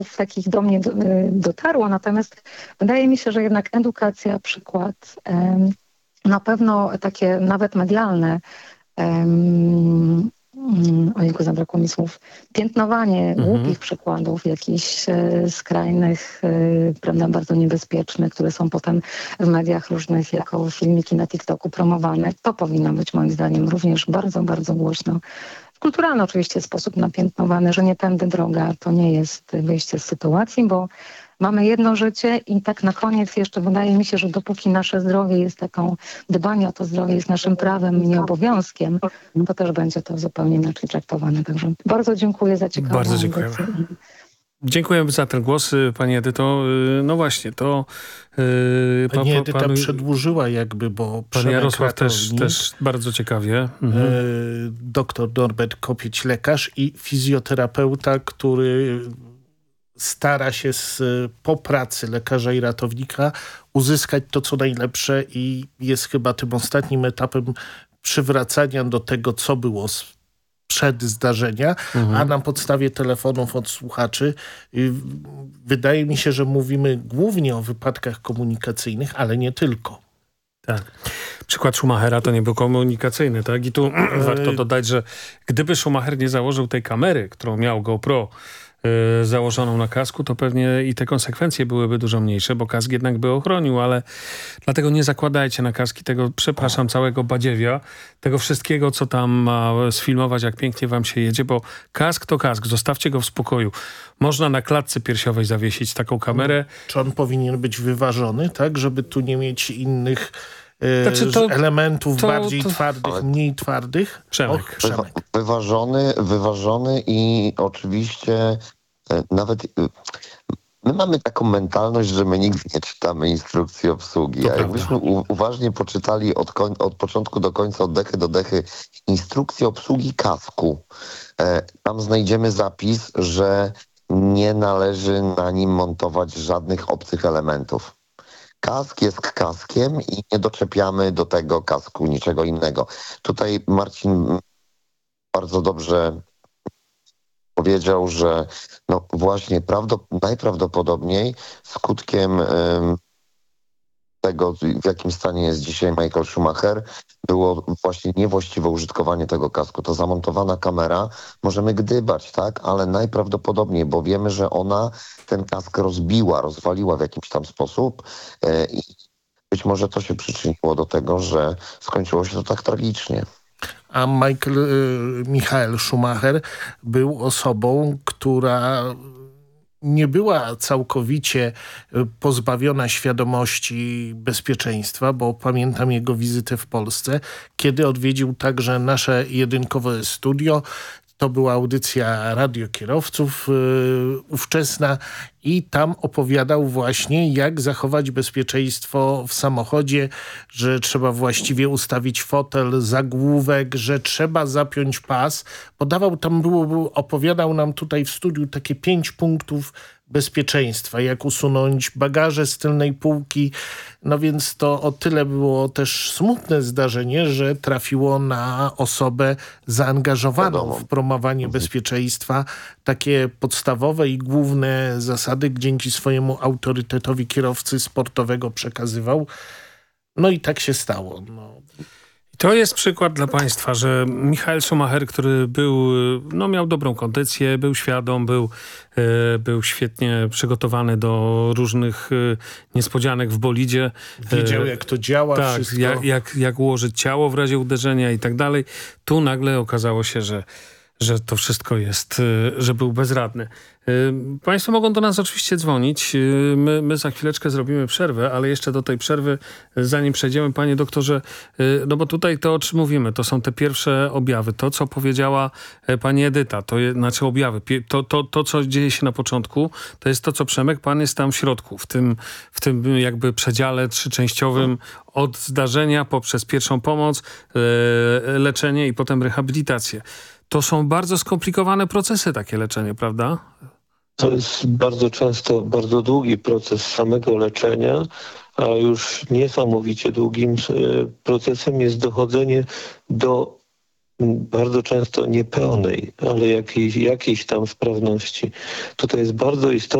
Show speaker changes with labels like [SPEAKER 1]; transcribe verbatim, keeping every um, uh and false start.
[SPEAKER 1] takich do mnie do, dotarło, natomiast wydaje mi się, że jednak edukacja, przykład, em, na pewno takie nawet medialne, em, mm, ojejku, zabrakło mi słów, piętnowanie
[SPEAKER 2] Mhm.
[SPEAKER 1] głupich przykładów, jakichś e, skrajnych, e, prawda, bardzo niebezpiecznych, które są potem w mediach różnych jako filmiki na TikToku promowane. To powinno być moim zdaniem również bardzo, bardzo głośno. W kulturalny oczywiście sposób napiętnowany, że nie tędy droga, to nie jest wyjście z sytuacji, bo mamy jedno życie i tak na koniec jeszcze wydaje mi się, że dopóki nasze zdrowie jest taką, dbanie o to zdrowie jest naszym prawem i nie obowiązkiem, to też będzie to zupełnie inaczej traktowane. Także bardzo dziękuję za ciekawą
[SPEAKER 2] Bardzo dziękujemy.
[SPEAKER 1] audycję.
[SPEAKER 2] Dziękujemy za ten głos, pani Edyto. No właśnie, to... Yy,
[SPEAKER 3] Pani
[SPEAKER 2] pa,
[SPEAKER 3] Edyta
[SPEAKER 2] panu,
[SPEAKER 3] przedłużyła jakby, bo
[SPEAKER 2] pan Jarosław też,
[SPEAKER 3] ratownik,
[SPEAKER 2] też bardzo ciekawie. Mhm.
[SPEAKER 3] yy, doktor Norbert Kopieć, lekarz i fizjoterapeuta, który stara się z, po pracy lekarza i ratownika uzyskać to, co najlepsze i jest chyba tym ostatnim etapem przywracania do tego, co było przed zdarzenia, mhm. a na podstawie telefonów od słuchaczy y, wydaje mi się, że mówimy głównie o wypadkach komunikacyjnych, ale nie tylko.
[SPEAKER 2] Tak. Przykład Schumachera to nie był komunikacyjny, tak? I tu warto dodać, że gdyby Schumacher nie założył tej kamery, którą miał GoPro, Yy, założoną na kasku, to pewnie i te konsekwencje byłyby dużo mniejsze, bo kask jednak by ochronił, ale dlatego nie zakładajcie na kaski tego, przepraszam, całego badziewia, tego wszystkiego, co tam ma sfilmować, jak pięknie wam się jedzie, bo kask to kask, zostawcie go w spokoju. Można na klatce piersiowej zawiesić taką kamerę.
[SPEAKER 3] Czy on powinien być wyważony, tak, żeby tu nie mieć innych e,
[SPEAKER 2] znaczy to,
[SPEAKER 3] elementów
[SPEAKER 2] to,
[SPEAKER 3] bardziej
[SPEAKER 2] to...
[SPEAKER 3] twardych,
[SPEAKER 4] Ale...
[SPEAKER 3] mniej twardych?
[SPEAKER 2] Przemek.
[SPEAKER 3] Och, Przemek.
[SPEAKER 4] Wywa- wyważony, wyważony i oczywiście e, nawet... E, my mamy taką mentalność, że my nigdy nie czytamy instrukcji obsługi.
[SPEAKER 2] To
[SPEAKER 4] a jakbyśmy u- uważnie poczytali od, koń- od początku do końca, od dechy do dechy instrukcję obsługi kasku, e, tam znajdziemy zapis, że nie należy na nim montować żadnych obcych elementów. Kask jest kaskiem i nie doczepiamy do tego kasku niczego innego. Tutaj Marcin bardzo dobrze powiedział, że no właśnie prawdop- najprawdopodobniej skutkiem ym, tego, w jakim stanie jest dzisiaj Michael Schumacher, było właśnie niewłaściwe użytkowanie tego kasku. To zamontowana kamera, możemy gdybać, tak? Ale najprawdopodobniej, bo wiemy, że ona ten kask rozbiła, rozwaliła w jakiś tam sposób yy, i być może to się przyczyniło do tego, że skończyło się to tak tragicznie.
[SPEAKER 3] A Michael, y, Michael Schumacher był osobą, która nie była całkowicie pozbawiona świadomości bezpieczeństwa, bo pamiętam jego wizytę w Polsce, kiedy odwiedził także nasze jedynkowe studio. To była audycja radiokierowców yy, ówczesna i tam opowiadał właśnie, jak zachować bezpieczeństwo w samochodzie, że trzeba właściwie ustawić fotel, zagłówek, że trzeba zapiąć pas. Podawał tam, było, opowiadał nam tutaj w studiu takie pięć punktów bezpieczeństwa, jak usunąć bagaże z tylnej półki. No więc to o tyle było też smutne zdarzenie, że trafiło na osobę zaangażowaną
[SPEAKER 4] Wiadomo.
[SPEAKER 3] w promowanie bezpieczeństwa. Takie podstawowe i główne zasady dzięki swojemu autorytetowi kierowcy sportowego przekazywał. No i tak się stało. No.
[SPEAKER 2] To jest przykład dla państwa, że Michael Schumacher, który był, no miał dobrą kondycję, był świadom, był, e, był świetnie przygotowany do różnych e, niespodzianek w bolidzie.
[SPEAKER 3] Wiedział, jak to działa,
[SPEAKER 2] tak,
[SPEAKER 3] wszystko.
[SPEAKER 2] Jak, jak, jak ułożyć ciało w razie uderzenia i tak dalej. Tu nagle okazało się, że że to wszystko jest, że był bezradny. Państwo mogą do nas oczywiście dzwonić. My, my za chwileczkę zrobimy przerwę, ale jeszcze do tej przerwy, zanim przejdziemy, panie doktorze, no bo tutaj to, o czym mówimy, to są te pierwsze objawy. To, co powiedziała pani Edyta, to je, znaczy objawy, to, to, to, co dzieje się na początku, to jest to, co Przemek, pan jest tam w środku, w tym, w tym jakby przedziale trzyczęściowym od zdarzenia poprzez pierwszą pomoc, leczenie i potem rehabilitację. To są bardzo skomplikowane procesy, takie leczenie, prawda?
[SPEAKER 5] To jest bardzo często bardzo długi proces samego leczenia, a już niesamowicie długim procesem jest dochodzenie do bardzo często niepełnej, ale jakiejś, jakiejś tam sprawności. Tutaj jest bardzo istotne,